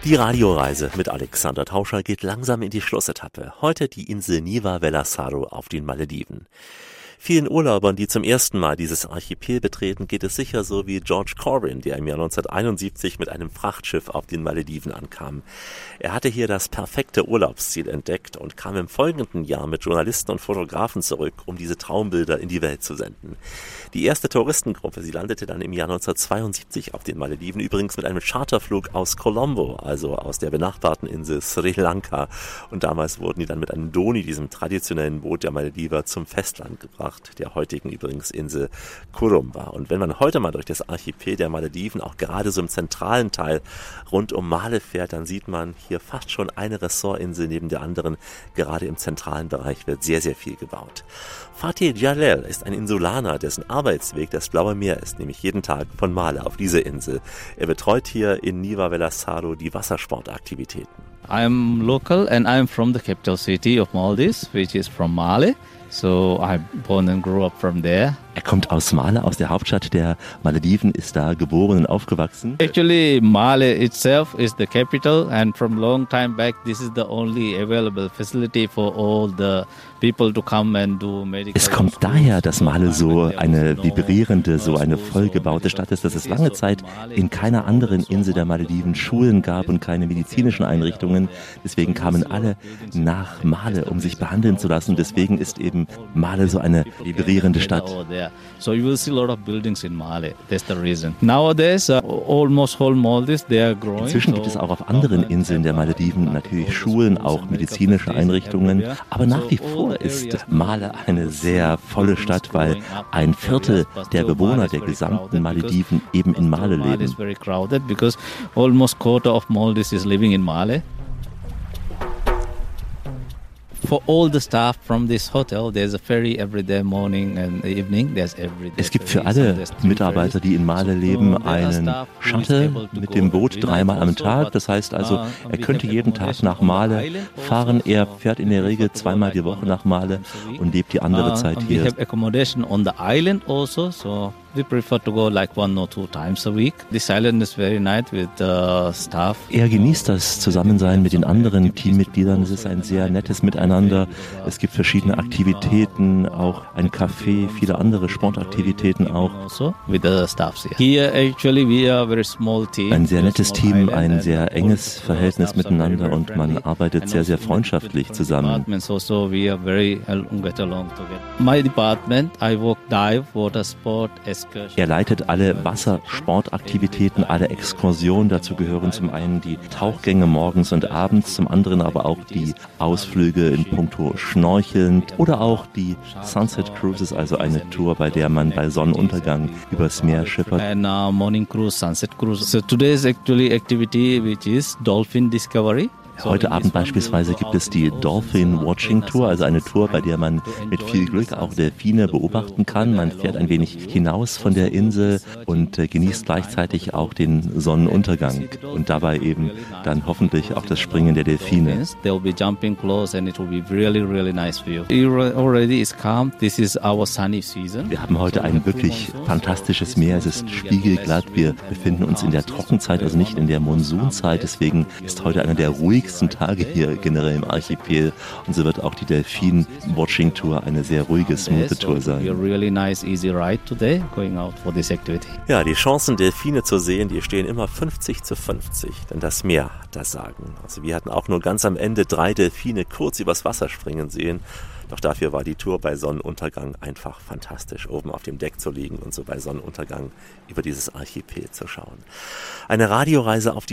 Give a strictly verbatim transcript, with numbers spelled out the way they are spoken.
Die Radioreise mit Alexander Tauscher geht langsam in die Schlussetappe. Heute die Insel Niva Velasaro auf den Malediven. Vielen Urlaubern, die zum ersten Mal dieses Archipel betreten, geht es sicher so wie George Corbin, der im Jahr neunzehnhunderteinundsiebzig mit einem Frachtschiff auf den Malediven ankam. Er hatte hier das perfekte Urlaubsziel entdeckt und kam im folgenden Jahr mit Journalisten und Fotografen zurück, um diese Traumbilder in die Welt zu senden. Die erste Touristengruppe, sie landete dann im Jahr neunzehnhundertzweiundsiebzig auf den Malediven, übrigens mit einem Charterflug aus Colombo, also aus der benachbarten Insel Sri Lanka. Und damals wurden die dann mit einem Doni, diesem traditionellen Boot der Malediver, zum Festland gebracht, der heutigen übrigens Insel Kurumba. Und wenn man heute mal durch das Archipel der Malediven, auch gerade so im zentralen Teil rund um Male fährt, dann sieht man hier fast schon eine Ressortinsel neben der anderen. Gerade im zentralen Bereich wird sehr, sehr viel gebaut. Fatih Jalel ist ein Insulaner, dessen Arbeitsweg das Blaue Meer ist, nämlich jeden Tag von Male auf diese Insel. Er betreut hier in Niva Velasaro die Wassersportaktivitäten. I'm local and I'm from the capital city of Maldives, which is from Male. So I born and grew up from there. Er kommt aus Male, aus der Hauptstadt der Malediven, ist da geboren und aufgewachsen. Actually, Male itself is the capital, and from long time back, this is the only available facility for all the people to come and do medical. Es kommt daher, dass Male so eine vibrierende, so eine vollgebaute Stadt ist, dass es lange Zeit in keiner anderen Insel der Malediven Schulen gab und keine medizinischen Einrichtungen. Deswegen kamen alle nach Male, um sich behandeln zu lassen. Deswegen ist eben Male so eine vibrierende Stadt. So you will see a lot of buildings in Male. That's the reason. Nowadays, uh, almost whole Maldives, they are growing. Inzwischen gibt es auch auf anderen Inseln der Malediven natürlich Schulen, auch medizinische Einrichtungen. Aber nach wie vor ist Male eine sehr volle Stadt, weil ein Viertel der Bewohner der gesamten Malediven eben in Male leben. Male is very crowded because almost quarter of Maldives is living in Male. For all the staff from this hotel, there's a ferry every day, morning and evening. There's every day. Es gibt für alle Mitarbeiter, die in Male leben, einen Shuttle mit dem Boot dreimal am Tag. Das heißt also, er könnte jeden Tag nach Male fahren. Er fährt in der Regel zweimal die Woche nach Male und lebt die andere Zeit hier. We have accommodation on the island also, so we prefer to go like one or two times a week. This island is very nice with the staff. Er genießt das Zusammensein mit den anderen Teammitgliedern. Es ist ein sehr nettes Miteinander. Es gibt verschiedene Aktivitäten, auch ein Café, viele andere Sportaktivitäten auch. Also with the staffs here. Here actually we are a very small team. Ein sehr nettes Team, ein sehr enges Verhältnis miteinander und man arbeitet sehr, sehr freundschaftlich zusammen. Also we are very get along together. My department, I work dive, water sport, Er leitet alle Wassersportaktivitäten, alle Exkursionen. Dazu gehören zum einen die Tauchgänge morgens und abends, zum anderen aber auch die Ausflüge in puncto Schnorcheln oder auch die Sunset Cruises, also eine Tour, bei der man bei Sonnenuntergang übers Meer schippert. And uh, morning cruise, sunset cruise. So today's actually activity which is dolphin discovery. Heute Abend beispielsweise gibt es die Dolphin Watching Tour, also eine Tour, bei der man mit viel Glück auch Delfine beobachten kann. Man fährt ein wenig hinaus von der Insel und äh, genießt gleichzeitig auch den Sonnenuntergang und dabei eben dann hoffentlich auch das Springen der Delfine. They'll be jumping close and it will be really, really nice view. Already is calm. This is our sunny season. Wir haben heute ein wirklich fantastisches Meer. Es ist spiegelglatt. Wir befinden uns in der Trockenzeit, also nicht in der Monsunzeit. Deswegen ist heute einer der ruhigsten Tage hier generell im Archipel und so wird auch die Delfin-Watching-Tour eine sehr ruhige, smooth Tour sein. Ja, die Chancen, Delfine zu sehen, die stehen immer fünfzig zu fünfzig, denn das Meer hat das Sagen. Also wir hatten auch nur ganz am Ende drei Delfine kurz übers Wasser springen sehen. Doch dafür war die Tour bei Sonnenuntergang einfach fantastisch, oben auf dem Deck zu liegen und so bei Sonnenuntergang über dieses Archipel zu schauen. Eine Radioreise auf die